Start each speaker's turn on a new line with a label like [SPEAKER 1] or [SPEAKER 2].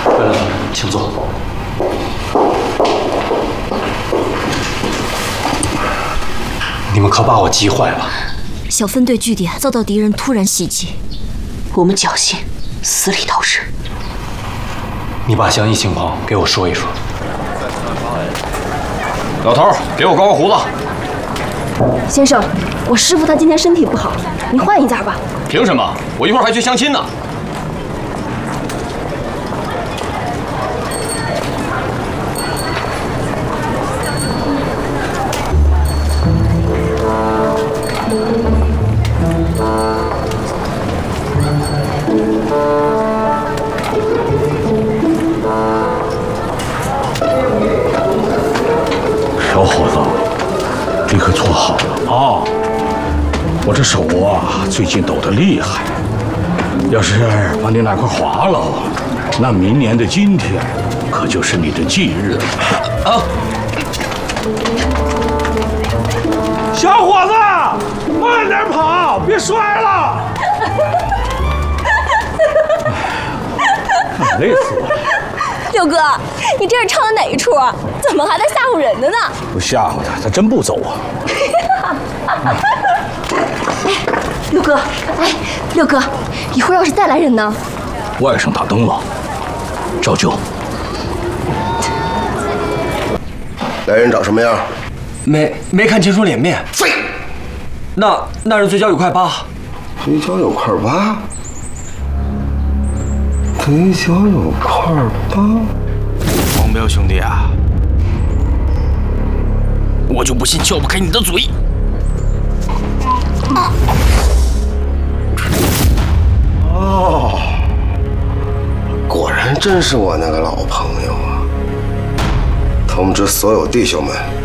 [SPEAKER 1] 请坐。你们可把我急坏了。
[SPEAKER 2] 小分队据点遭到敌人突然袭击，
[SPEAKER 3] 我们侥幸死里逃生。
[SPEAKER 1] 你把详细情况给我说一说。
[SPEAKER 4] 老头，给我刮刮胡子。
[SPEAKER 5] 先生，我师傅他今天身体不好，你换一家吧。
[SPEAKER 4] 凭什么？我一会儿还去相亲呢。
[SPEAKER 6] 小伙子，你可坐好了啊！我这手啊，最近抖得厉害，要是把你哪块划了，那明年的今天可就是你的忌日了啊！小伙子，慢点跑，别摔了！累死我了！
[SPEAKER 5] 六哥，你这是唱的哪一出啊？怎么还在吓唬人的呢？
[SPEAKER 6] 不吓唬他，他真不走啊！
[SPEAKER 5] 六哥，六哥，一会儿要是再来人呢？
[SPEAKER 6] 外甥打灯了，照旧。
[SPEAKER 7] 来人长什么样？
[SPEAKER 4] 没看清楚脸面。
[SPEAKER 7] 废！
[SPEAKER 4] 那人嘴角有块疤。
[SPEAKER 7] 嘴角有块疤？嘴角有块疤？
[SPEAKER 4] 黄彪兄弟啊，我就不信撬不开你的嘴。
[SPEAKER 7] 哦，果然真是我那个老朋友啊！通知所有弟兄们，